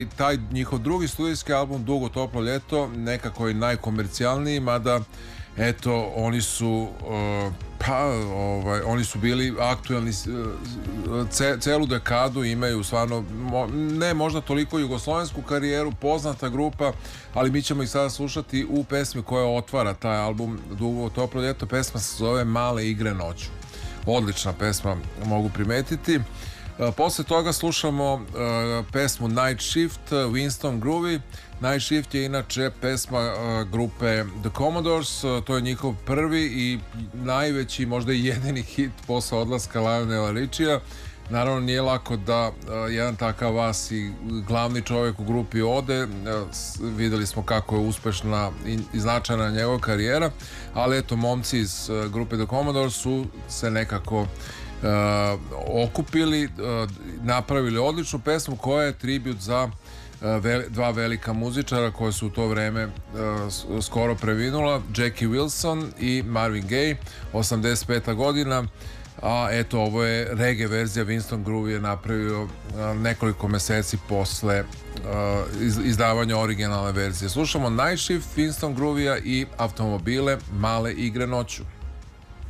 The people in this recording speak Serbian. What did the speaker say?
taj njihov drugi studijski album Dugo toplo ljeto nekako je najkomercijalniji, mada eto oni su oni su bili aktuelni celu dekadu, imaju stvarno ne možda toliko jugoslovensku karijeru, poznata grupa, ali mi ćemo ih sada slušati u pesmi koja otvara taj album Dugo toplo ljeto. Pesma se zove Male igre noću, odlična pesma, mogu primetiti. Posle toga slušamo pesmu Night Shift, Winston Groovy. Night Shift je inače pesma grupe The Commodores, to je njihov prvi i najveći, možda i jedini hit posle odlaska Lionela Richija. Naravno nije lako da jedan takav vas i glavni čovjek u grupi ode, videli smo kako je uspešna i značajna njegova karijera, ali eto, momci iz grupe The Commodores su se nekako okupili, napravili odličnu pesmu koja je tribut za dva velika muzičara koja su u to vreme skoro previnula, Jackie Wilson i Marvin Gaye, 85. godina. A eto, ovo je reggae verzija. Winston Groovy je napravio nekoliko meseci posle izdavanja originalne verzije. Slušamo Night Shift Winston Groovya i Automobile, Male igre noću.